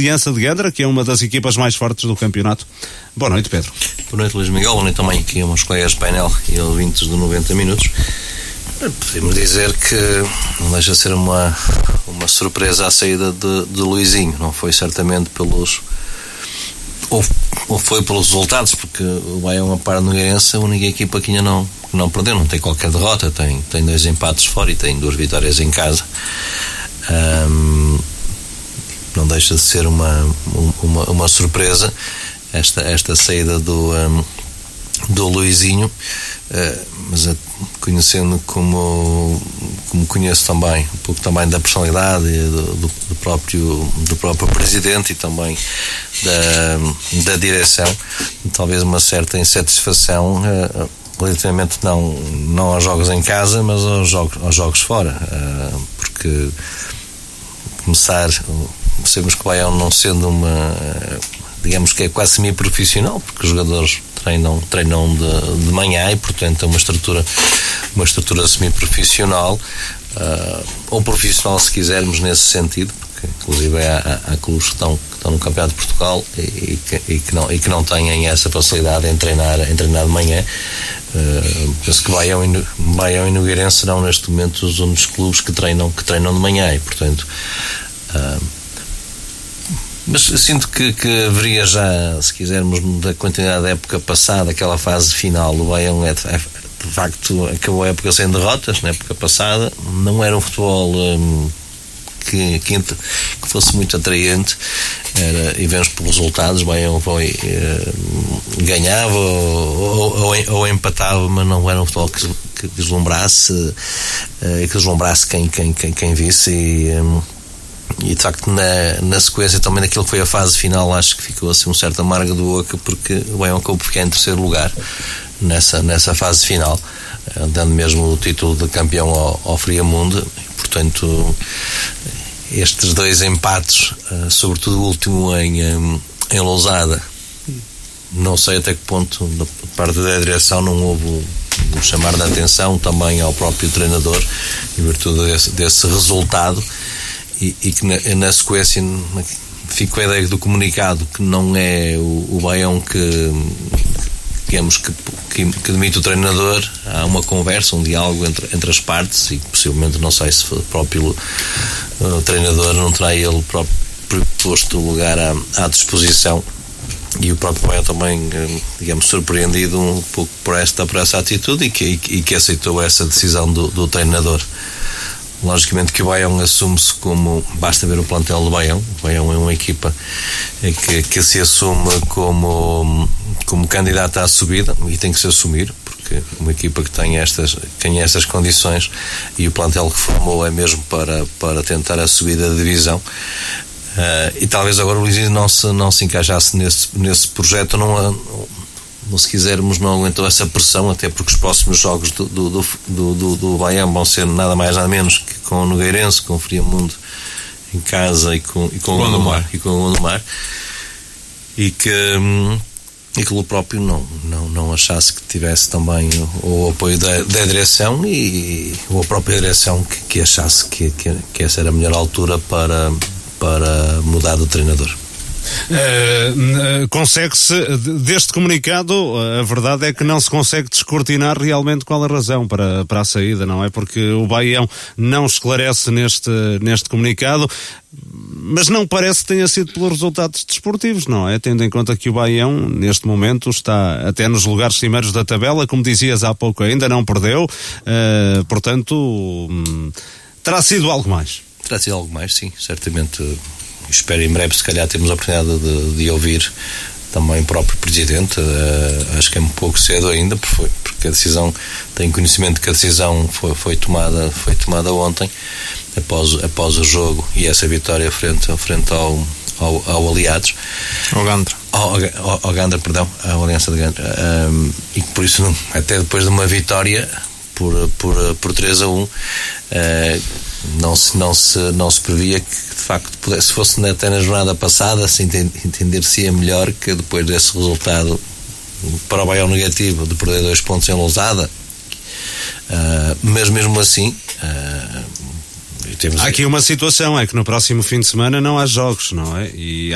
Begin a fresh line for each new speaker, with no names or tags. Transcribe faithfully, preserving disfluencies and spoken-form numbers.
Confiança de Gandra, que é uma das equipas mais fortes do campeonato. Boa noite, Pedro.
Boa noite, Luís Miguel. Boa noite também aqui aos colegas de painel e ouvintes do noventa minutos. Podemos dizer que não deixa de ser uma, uma surpresa a saída de, de Luizinho. Não foi certamente pelos... Ou, ou foi pelos resultados, porque o Baião, a par do Nogueirense, a única equipa que ainda não, que não perdeu, não tem qualquer derrota, tem, tem dois empates fora e tem duas vitórias em casa. Um, não deixa de ser uma, uma, uma surpresa esta, esta saída do, um, do Luizinho, uh, mas uh, conhecendo como, como conheço também um pouco também da personalidade do, do, do, próprio, do próprio presidente e também da, da direção, talvez uma certa insatisfação uh, relativamente não, não aos jogos em casa, mas aos jogos, aos jogos fora, uh, porque começar, sabemos que o Baião, não sendo uma, digamos que é quase semi-profissional, porque os jogadores treinam, treinam de, de manhã e portanto é uma estrutura uma estrutura semi-profissional, uh, ou profissional se quisermos nesse sentido, porque inclusive há, há, há clubes que estão, que estão no Campeonato de Portugal e, e, que, e, que não, e que não têm essa facilidade em treinar, em treinar de manhã. Uh, penso que Baião e, Baião e Nogueirense serão neste momento os únicos clubes que treinam, que treinam de manhã e portanto uh, mas sinto que, que haveria já, se quisermos, da continuidade da época passada, aquela fase final. O Baião é, é, de facto acabou a época sem derrotas. Na época passada não era um futebol um, que, que, que fosse muito atraente, era, e vemos pelos resultados. O Baião foi, uh, ganhava ou, ou, ou empatava, mas não era um futebol que, que deslumbrasse uh, que deslumbrasse quem, quem, quem, quem visse e, um, e de facto na, na sequência também daquilo que foi a fase final, acho que ficou assim um certo amargo do boca, porque o Baião acabou por ficar em terceiro lugar nessa, nessa fase final, dando mesmo o título de campeão ao, ao Friamundo. E, portanto, estes dois empates, sobretudo o último em, em Lousada, não sei até que ponto da parte da direção não houve um chamar de atenção também ao próprio treinador em virtude desse, desse resultado. E, e que na, na sequência fico com a ideia do comunicado que não é o, o Baião que, digamos, que, que, que demite o treinador. Há uma conversa, um diálogo entre, entre as partes e possivelmente, não sei se o próprio uh, treinador não terá ele próprio posto o lugar à, à disposição, e o próprio Baião também, digamos, surpreendido um pouco por esta, por essa atitude e que, e, e que aceitou essa decisão do, do treinador. Logicamente que o Baião assume-se como, basta ver o plantel do Baião. O Baião é uma equipa que, que se assume como, como candidata à subida, e tem que se assumir, porque uma equipa que tem estas, tem estas condições, e o plantel que formou é mesmo para, para tentar a subida da divisão. Uh, e talvez agora o Luizinho não se, não se encaixasse nesse, nesse projeto, não, não, se quisermos, não aguentou essa pressão, até porque os próximos jogos do, do, do, do, do, do Baião vão ser nada mais nada menos que com o Nogueirense, com o Friamundo em casa e com, e com o Gondomar e com o Gondomar, e que hum, e que o próprio não, não, não achasse que tivesse também o, o apoio da, da direção, e ou a própria direção que, que achasse que, que, que essa era a melhor altura para, para mudar de treinador.
Uh, consegue-se, deste comunicado, a verdade é que não se consegue descortinar realmente qual a razão para, para a saída, não é? Porque o Baião não esclarece neste, neste comunicado, mas não parece que tenha sido pelos resultados desportivos, não é? Tendo em conta que o Baião, neste momento, está até nos lugares cimeiros da tabela, como dizias há pouco, ainda não perdeu, uh, portanto, hum, terá sido algo mais.
Terá sido algo mais, sim, certamente. Espero em breve, se calhar, termos a oportunidade de, de ouvir também o próprio Presidente. Uh, acho que é um pouco cedo ainda, porque, porque a decisão, tenho conhecimento que a decisão foi, foi, tomada, foi tomada ontem, após, após o jogo e essa vitória frente, frente ao, ao, ao Aliados.
Ao Gandra.
Ao, ao, ao Gandra, perdão, à Aliança de Gandra. Um, e por isso, até depois de uma vitória por, por, por três a um, uh, não, se, não, se, não se previa que, de facto, pudesse, se fosse até na jornada passada, se entender-se-ia melhor que depois desse resultado para o Baião negativo de perder dois pontos em Lousada, uh, mas mesmo assim uh, temos...
Há aqui uma situação, é que no próximo fim de semana não há jogos, não é? E